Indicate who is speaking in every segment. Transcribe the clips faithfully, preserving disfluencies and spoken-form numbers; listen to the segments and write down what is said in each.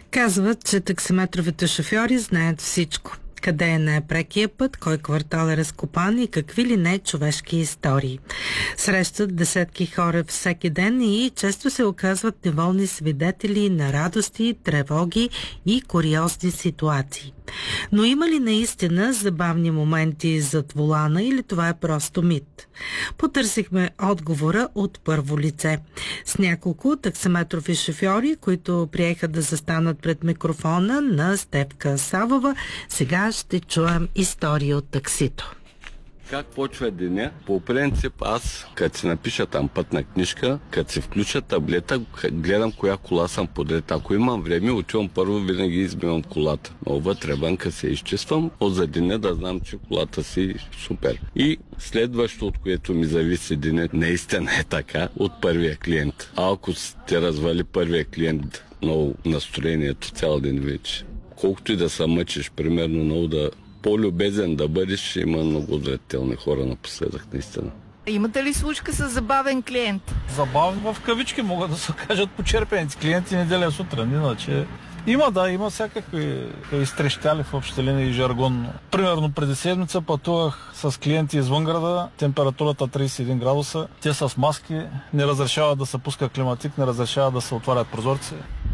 Speaker 1: Казват, че таксиметровите шофьори знаят всичко. Къде е най-прекия път, кой квартал е разкопан и какви ли не човешки истории. Срещат десетки хора всеки ден и често се оказват неволни свидетели на радости, тревоги и куриозни ситуации. Но има ли наистина забавни моменти зад волана или това е просто мит? Потърсихме отговора от първо лице. С няколко таксиметрови шофьори, които приеха да застанат пред микрофона на Стефка Савова, сега ще чуем история от таксито.
Speaker 2: Как почва деня? По принцип аз, като си напиша там пътна книжка, като си включа таблета, гледам коя кола съм подред. Ако имам време, отивам първо, винаги избивам колата. Но вътре вънка се изчиствам, от за деня да знам, че колата си супер. И следващо, от което ми зависи деня, наистина е така, от първия клиент. А ако те развали първия клиент, много настроението цял ден вече. Колкото и да се мъчиш, примерно много да по-любезен да бъдеш, има много зрителни хора напоследък, наистина.
Speaker 3: Имате ли случка с забавен клиент?
Speaker 4: Забавен в кавички могат да се кажат почерпеници. Клиенти неделя сутрин, иначе има, да, има всякакви изтрещали в общи линии и жаргонно. Примерно преди седмица пътувах с клиенти извън града, температурата тридесет и един градуса, те с маски, не разрешават да се пуска климатик, не разрешават да се отварят прозорци.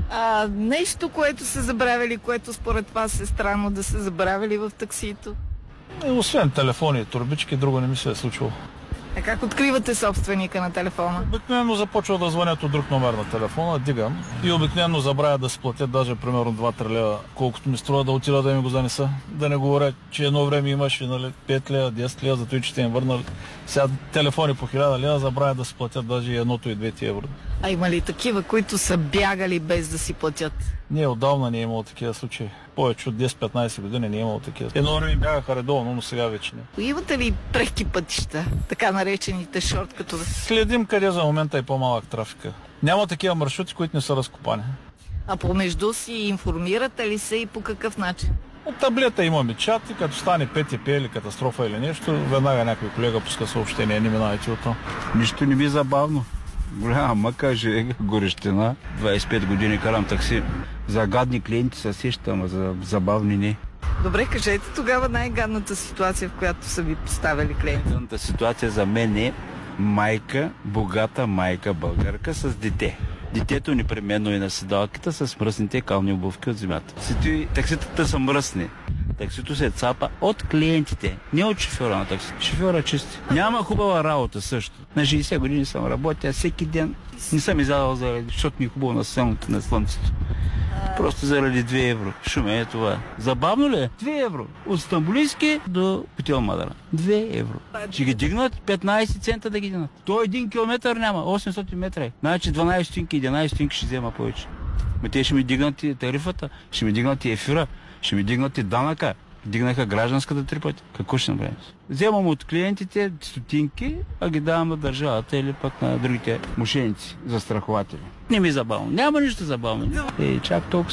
Speaker 3: А нещо, което са забравили, което според вас е странно да са забравили в таксито?
Speaker 4: И освен телефони и турбички, друго не ми се е случило.
Speaker 3: А как откривате собственика на телефона?
Speaker 4: Обикновено започва да звънят от друг номер на телефона, дигам и обикновено забравя да си платят даже примерно два-три лева, колкото ми струва да отида да ми го занеса. Да не говоря, че едно време имаше, нали, пет лева, десет лева, зато и че те им върнали. Сега телефони по хиляда лева забравя да си платят даже и едното и двете евро.
Speaker 3: А има ли такива, които са бягали без да си платят?
Speaker 4: Не, отдавна не е имало такива случаи. Повече от десет-петнайсет години не е имало такива. Едно време бягаха редовно, но сега вече не.
Speaker 3: Имате ли преки пътища, така наречените шорткатове?
Speaker 4: Следим къде за момента е по-малък трафика. Няма такива маршрути, които не са разкопани.
Speaker 3: А помежду си информирате ли се и по какъв начин?
Speaker 4: От таблета имаме чат и като стане ПТП или катастрофа или нещо, веднага някой колега пуска съобщение, не минавайте от това.
Speaker 5: Нищо не би забавно. Голяма мъка, жега, горещина. двайсет и пет години карам такси. За гадни клиенти се сещам, а за забавни не.
Speaker 3: Добре, кажете тогава най-гадната ситуация, в която са ви поставили клиенти.
Speaker 5: Гадната ситуация за мен е майка, богата майка българка с дете. Детето непременно е на седалката с мръсните кални обувки от земята. Такситата са мръсни. Таксито се цапа от клиентите, не от шофьора на такси. Шофьора чисти. Няма хубава работа също. На шейсет години съм работя всеки ден. Не съм издавал заради, защото ми е хубаво на селното на слънцето. Просто заради две евро. Шуме е това. Забавно ли е? две евро. От Стамбулийски до Петел Мадара. две евро. Ще ги дигнат петнайсет цента да ги дигнат. То един километър няма, осемстотин метра. Значи дванайсет стотинки, единайсет стотинки ще взема повече. Но те ще ми дигнат и тарифата, ще ми дигнат и ефира, ще ми дигнат и данъка. Дигнаха гражданската три пъти. Какво ще направим? Вземам от клиентите стотинки, а ги давам на държавата или пък на другите мошеници, застрахователи. Не ми е забавно. Няма нищо забавно. Е, чак толкова